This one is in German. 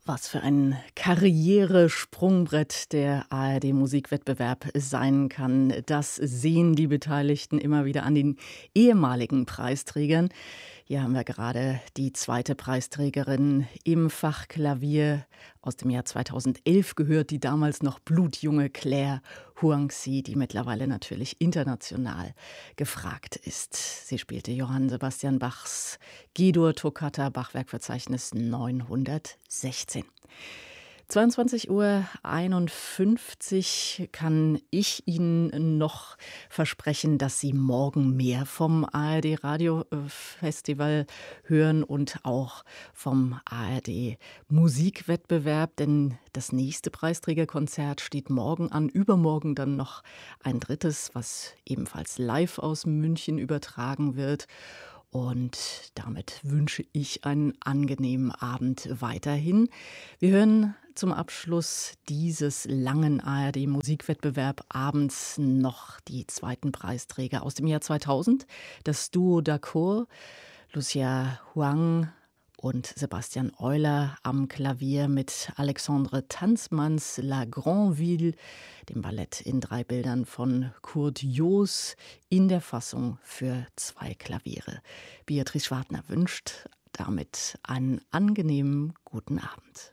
Was für ein Karrieresprungbrett der ARD-Musikwettbewerb sein kann, das sehen die Beteiligten immer wieder an den ehemaligen Preisträgern. Hier haben wir gerade die zweite Preisträgerin im Fach Klavier aus dem Jahr 2011 gehört, die damals noch blutjunge Claire Huangzi, die mittlerweile natürlich international gefragt ist. Sie spielte Johann Sebastian Bachs G-Dur-Toccata, Bachwerkverzeichnis 916. 22:51 Uhr kann ich Ihnen noch versprechen, dass Sie morgen mehr vom ARD-Radio-Festival hören und auch vom ARD-Musikwettbewerb, denn das nächste Preisträgerkonzert steht morgen an, übermorgen dann noch ein drittes, was ebenfalls live aus München übertragen wird. Und damit wünsche ich einen angenehmen Abend weiterhin. Wir hören zum Abschluss dieses langen ARD-Musikwettbewerb abends noch die zweiten Preisträger aus dem Jahr 2000. Das Duo d'Accord, Lucia Huang und Sebastian Euler am Klavier mit Alexandre Tanzmanns La Grand'Ville, dem Ballett in 3 Bildern von Kurt Joos in der Fassung für 2 Klaviere. Beatrice Schwartner wünscht damit einen angenehmen guten Abend.